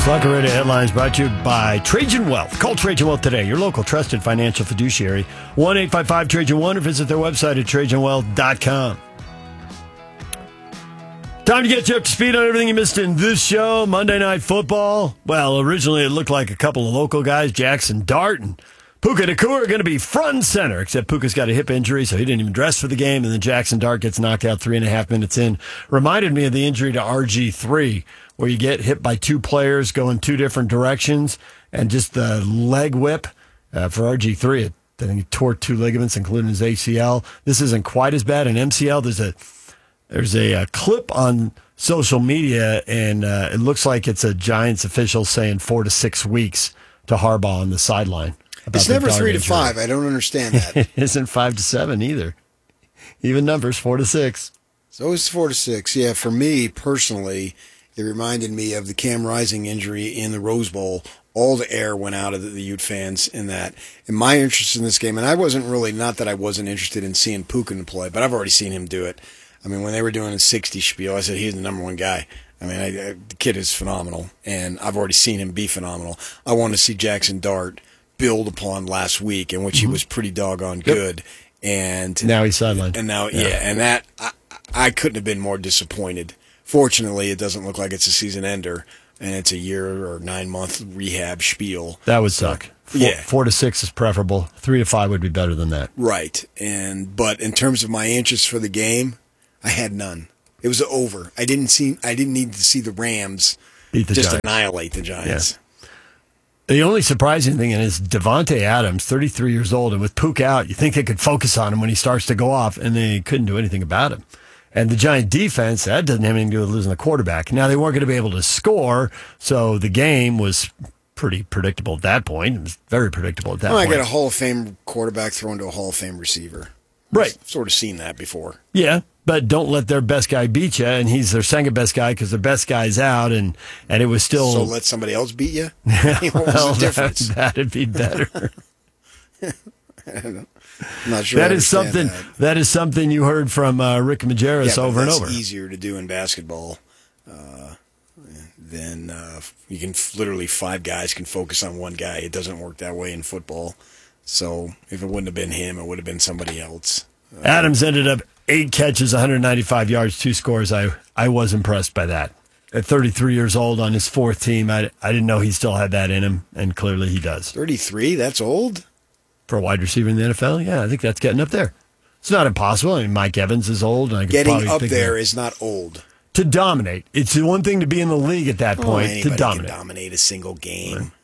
Slugger Radio headlines brought to you by Trajan Wealth. Call Trajan Wealth today, your local trusted financial fiduciary. 1-855-TRAJAN1 or visit their website at TrajanWealth.com. Time to get you up to speed on everything you missed in this show. Monday Night Football. Well, originally it looked like a couple of local guys, Jackson Dart and Puka Nacua, are going to be front and center, except Puka's got a hip injury, so he didn't even dress for the game, and then Jackson Dart gets knocked out 3.5 minutes in. Reminded me of the injury to RG3, where you get hit by two players going two different directions, and just the leg whip for RG3, I think he tore two ligaments, including his ACL. This isn't quite as bad. An MCL, there's a clip on social media, and it looks like it's a Giants official saying 4 to 6 weeks to Harbaugh on the sideline. It's never 3 to 5. I don't understand that. It isn't 5 to 7 either. Even numbers, 4 to 6. It's always 4 to 6. Yeah, for me personally, it reminded me of the Cam Rising injury in the Rose Bowl. All the air went out of the Ute fans in that. And my interest in this game, and I wasn't really, not that I wasn't interested in seeing Puka play, but I've already seen him do it. I mean, when they were doing a 60 spiel, I said he's the number one guy. I mean, the kid is phenomenal, and I've already seen him be phenomenal. I want to see Jackson Dart build upon last week, in which he was pretty doggone good. And now he's sidelined. And now, and that I couldn't have been more disappointed. Fortunately, it doesn't look like it's a season ender, and it's a year or 9-month rehab spiel. That would suck. 4 to 6 is preferable. 3 to 5 would be better than that. Right. But in terms of my interest for the game, I had none. It was over. I didn't need to see the Rams just annihilate the Giants. Yeah. The only surprising thing is Devontae Adams, 33 years old, and with Puka out, you think they could focus on him when he starts to go off, and they couldn't do anything about him. And the Giant defense, that doesn't have anything to do with losing the quarterback. Now, they weren't going to be able to score, so the game was pretty predictable at that point. It was very predictable at that point. I got a Hall of Fame quarterback thrown to a Hall of Fame receiver. Right. I've sort of seen that before. Yeah, but don't let their best guy beat you, and he's their second best guy because their best guy's out, and it was still... So let somebody else beat you? What was the difference? That'd be better. I'm not sure that is something you heard from Rick Majerus over and over. It's easier to do in basketball than you can literally 5 guys can focus on one guy. It doesn't work that way in football. So if it wouldn't have been him, it would have been somebody else. Adams ended up 8 catches, 195 yards, 2 scores. I was impressed by that. At 33 years old on his 4th team, I didn't know he still had that in him, and clearly he does. 33? That's old? For a wide receiver in the NFL? Yeah, I think that's getting up there. It's not impossible. I mean, Mike Evans is old. And getting up there is not old. To dominate. It's the one thing to be in the league at that point, to dominate. Can dominate a single game. Right.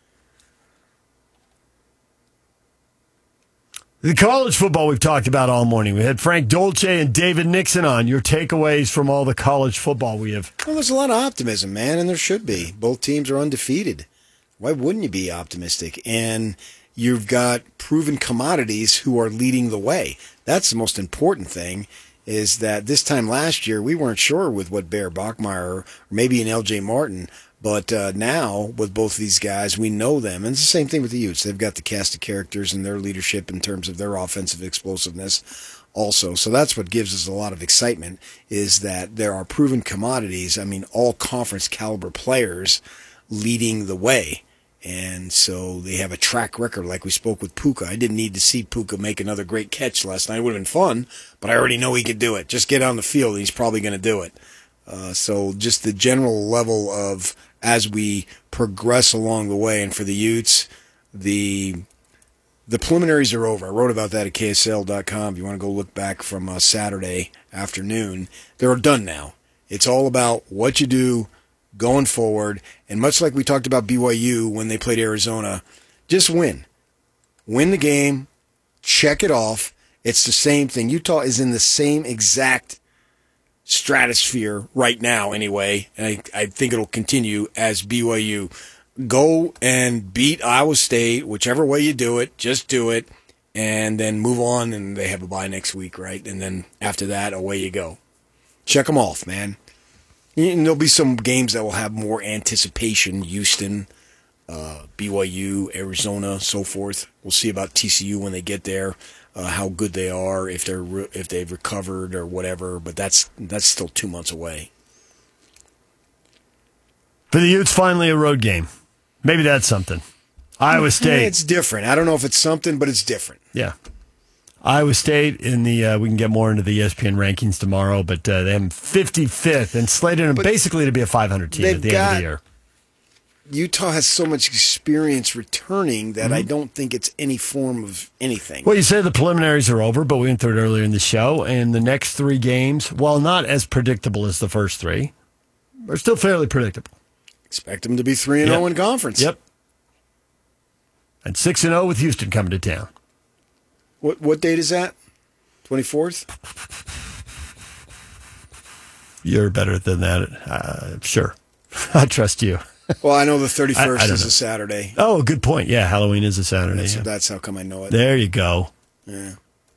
The college football we've talked about all morning. We had Frank Dolce and David Nixon on. Your takeaways from all the college football we have. Well, there's a lot of optimism, man, and there should be. Both teams are undefeated. Why wouldn't you be optimistic? And you've got proven commodities who are leading the way. That's the most important thing, is that this time last year, we weren't sure with what Bear Bachmeier or maybe an L.J. Martin. But now, with both these guys, we know them. And it's the same thing with the Utes. They've got the cast of characters and their leadership in terms of their offensive explosiveness also. So that's what gives us a lot of excitement, is that there are proven commodities, I mean, all conference caliber players leading the way. And so they have a track record, like we spoke with Puka. I didn't need to see Puka make another great catch last night. It would have been fun, but I already know he could do it. Just get on the field, and he's probably going to do it. So just the general level of, as we progress along the way, and for the Utes, the preliminaries are over. I wrote about that at KSL.com. If you want to go look back from Saturday afternoon, they're done now. It's all about what you do going forward, and much like we talked about BYU when they played Arizona, just win. Win the game, check it off. It's the same thing. Utah is in the same exact stratosphere right now anyway, and I think it'll continue as BYU. Go and beat Iowa State, whichever way you do it, just do it, and then move on, and they have a bye next week, right? And then after that, away you go. Check them off, man. And there'll be some games that will have more anticipation, Houston, BYU, Arizona, so forth. We'll see about TCU when they get there. How good they are, if they've recovered or whatever, but that's still 2 months away. For the Utes, finally a road game. Maybe that's something. Iowa State. It's different. I don't know if it's something, but it's different. Yeah. Iowa State in the we can get more into the ESPN rankings tomorrow, but they have them 55th and slated them basically to be a 500 team at the end of the year. Utah has so much experience returning that I don't think it's any form of anything. Well, you say the preliminaries are over, but we went through it earlier in the show, and the next 3 games, while not as predictable as the first 3, are still fairly predictable. Expect them to be 3-0 in conference. Yep. And 6-0 with Houston coming to town. What date is that? 24th? You're better than that. Sure. I trust you. Well, I know the 31st is know. a Saturday. Oh, good point. Yeah, Halloween is a Saturday. That's how come I know it. There you go. Yeah.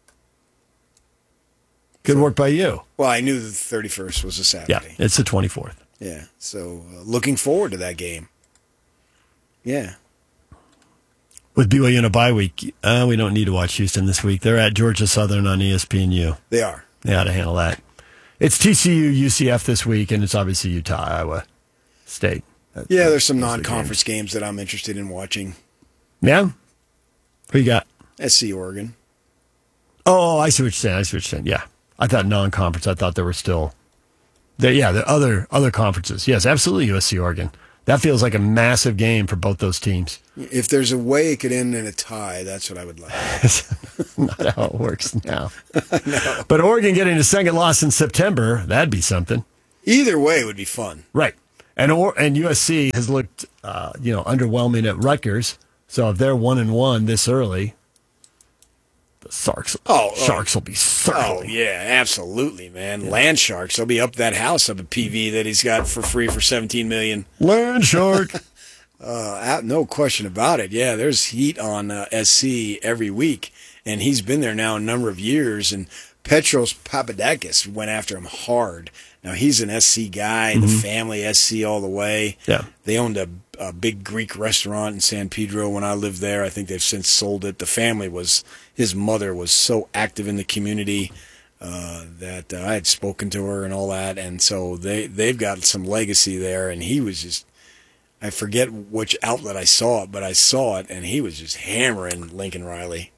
Good work by you. Well, I knew the 31st was a Saturday. Yeah, it's the 24th. Yeah, so looking forward to that game. Yeah. With BYU in a bye week, we don't need to watch Houston this week. They're at Georgia Southern on ESPNU. They are. They ought to handle that. It's TCU, UCF this week, and it's obviously Utah, Iowa State. There's some non-conference games that I'm interested in watching. Yeah? Who you got? SC Oregon. Oh, I see what you're saying. Yeah. I thought non-conference. I thought there were still... the other conferences. Yes, absolutely, USC Oregon. That feels like a massive game for both those teams. If there's a way it could end in a tie, that's what I would like. Not how it works now. No. But Oregon getting a second loss in September, that'd be something. Either way would be fun. Right. And USC has looked underwhelming at Rutgers. So if they're 1-1 this early, the Sharks will be circling. Oh, yeah, absolutely, man. Yeah. Land Sharks. They'll be up that house up at PV that he's got for free for $17 million. Land Shark. No question about it. Yeah, there's heat on SC every week, and he's been there now a number of years, and Petros Papadakis went after him hard. Now, he's an SC guy, the family SC all the way. Yeah. They owned a big Greek restaurant in San Pedro when I lived there. I think they've since sold it. The family his mother was so active in the community that I had spoken to her and all that. And so they've got some legacy there. And he was just, I forget which outlet I saw it, but I saw it, and he was just hammering Lincoln Riley.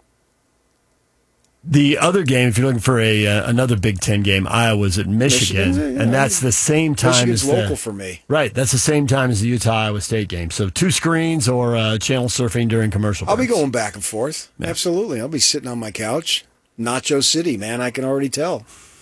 The other game, if you're looking for another Big Ten game, Iowa's at Michigan, and that's the same time Michigan's local for me. Right, that's the same time as the Utah-Iowa State game. So 2 screens or channel surfing during commercial breaks. I'll be going back and forth. Yeah. Absolutely. I'll be sitting on my couch. Nacho City, man, I can already tell.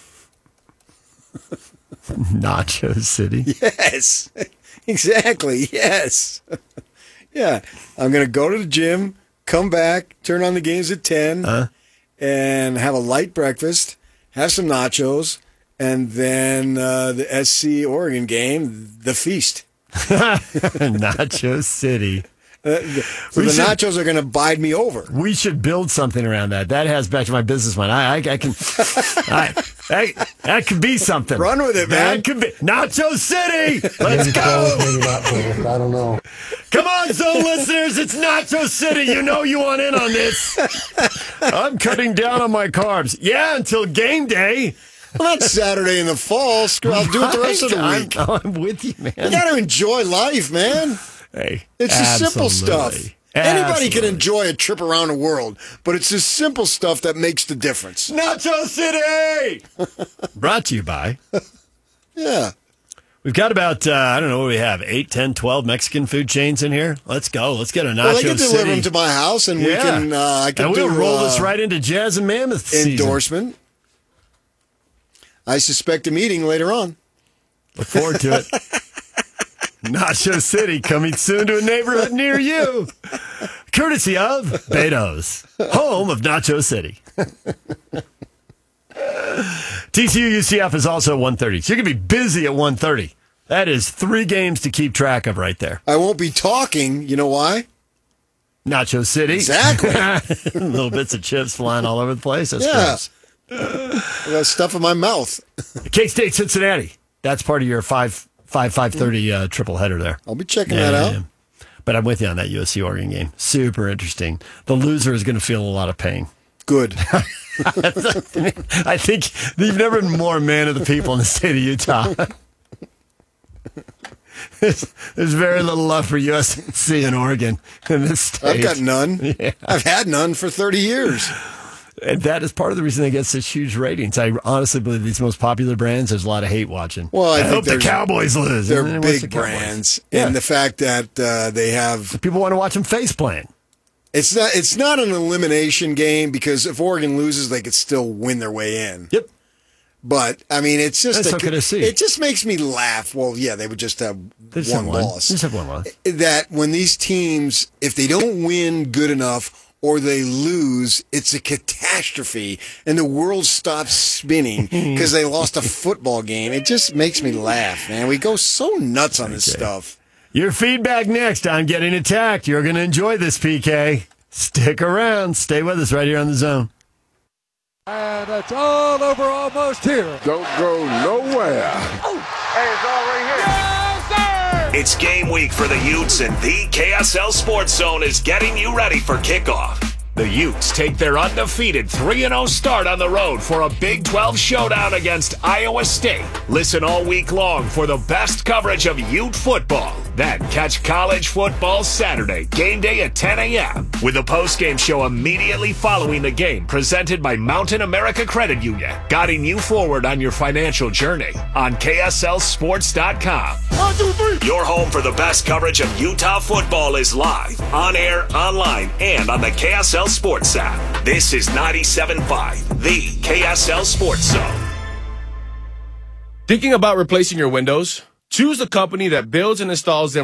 Nacho City? Yes, exactly, yes. Yeah, I'm going to go to the gym, come back, turn on the games at 10, and have a light breakfast, have some nachos, and then the SC Oregon game, the feast. Nacho City. The nachos are going to bide me over. We should build something around that. That has back to my business mind. I can. That could be something. Run with it, man. That could be Nacho City. Let's go. Maybe not close. I don't know. Come on, Zone listeners. It's Nacho City. You know you want in on this. I'm cutting down on my carbs. Yeah, until game day. Well, that's Saturday in the fall. Screw, I'll do it the rest of the week. I'm with you, man. You got to enjoy life, man. Hey, it's the simple stuff. Anybody can enjoy a trip around the world, but it's the simple stuff that makes the difference. Nacho City! Brought to you by. Yeah. We've got about, I don't know what we have, 8, 10, 12 Mexican food chains in here. Let's go. Let's get a Nacho City. Well, they can deliver them to my house, and we can, I can we'll roll this right into Jazz and Mammoth endorsement. Season. I suspect a meeting later on. Look forward to it. Nacho City coming soon to a neighborhood near you. Courtesy of Beto's, home of Nacho City. TCU UCF is also 1:30. So you're going to be busy at 1:30. That is 3 games to keep track of right there. I won't be talking. You know why? Nacho City. Exactly. Little bits of chips flying all over the place. That's gross. I got stuff in my mouth. K-State Cincinnati. That's part of your 5:30 triple header there. I'll be checking that out. Yeah. But I'm with you on that USC Oregon game. Super interesting. The loser is going to feel a lot of pain. Good. I think you've never been more man of the people in the state of Utah. There's very little love for USC and Oregon in this state. I've got none. Yeah. I've had none for 30 years. And that is part of the reason they get such huge ratings. I honestly believe these most popular brands, there's a lot of hate watching. Well, I think hope the Cowboys lose. They're And then what's big the Cowboys? brands, Yeah. and the fact that they have People want to watch them face plant. it's not an elimination game because if Oregon loses, they could still win their way in. Yep. But I mean, it's just That's okay to see. it just makes me laugh. Well, yeah, they would just have one loss. Just have one loss. That when these teams, if they don't win good enough or they lose, it's a catastrophe and the world stops spinning because they lost a football game. It just makes me laugh, man. We go so nuts on this stuff. Your feedback next on Getting Attacked. You're going to enjoy this, PK. Stick around. Stay with us right here on The Zone. And it's all over almost here. Don't go nowhere. Hey, it's all right here. Yes, sir! It's game week for the Utes, and the KSL Sports Zone is getting you ready for kickoff. The Utes take their undefeated 3-0 start on the road for a Big 12 showdown against Iowa State. Listen all week long for the best coverage of Ute football. Then catch college football Saturday, game day at 10 a.m. with a post-game show immediately following the game presented by Mountain America Credit Union, guiding you forward on your financial journey on KSLSports.com. 1, 2, 3. Your home for the best coverage of Utah football is live, on air, online, and on the KSL Sports app. This is 97.5, the KSL Sports Zone. Thinking about replacing your windows? Choose a company that builds and installs them